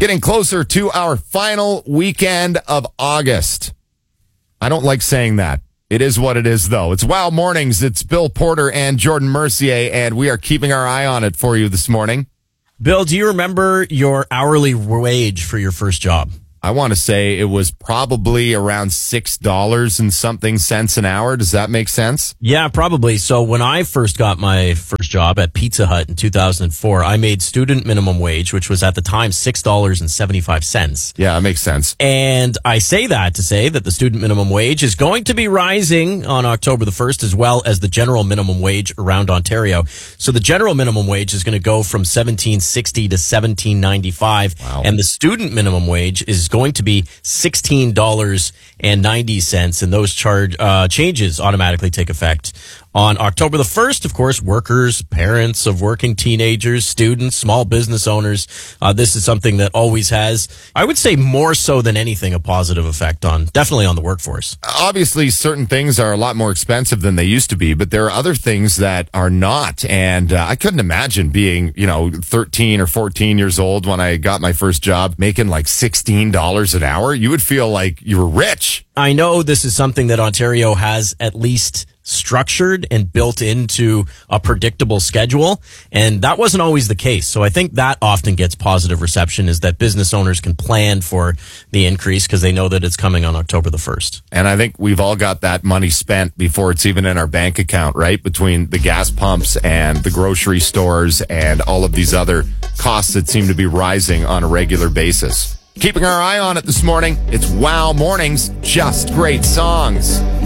Getting closer to our final weekend of August. I don't like saying that. It is what it is, though. It's Wow Mornings. It's Bill Porter and Jordan Mercier, and we are keeping our eye on it for you this morning. Bill, do you remember your hourly wage for your first job? I want to say it was probably around $6 and something cents an hour. Does that make sense? Yeah, probably. So when I first got my first job at Pizza Hut in 2004, I made student minimum wage, which was at the time $6.75. Yeah, that makes sense. And I say that to say that the student minimum wage is going to be rising on October the 1st, as well as the general minimum wage around Ontario. So the general minimum wage is going to go from $17.60 to $17.95. Wow. And the student minimum wage is going to be $16.90, and those changes automatically take effect on October the 1st. Of course, workers, parents of working teenagers, students, small business owners, this is something that always has, I would say more so than anything, a positive effect definitely on the workforce. Obviously, certain things are a lot more expensive than they used to be, but there are other things that are not. And I couldn't imagine being, 13 or 14 years old when I got my first job, making like $16 an hour. You would feel like you were rich. I know this is something that Ontario has at least structured and built into a predictable schedule, and that wasn't always the case. So I think that often gets positive reception, is that business owners can plan for the increase because they know that it's coming on October the 1st. And I think we've all got that money spent before it's even in our bank account, right? Between the gas pumps and the grocery stores and all of these other costs that seem to be rising on a regular basis. Keeping our eye on it this morning, it's Wow Mornings, just great songs.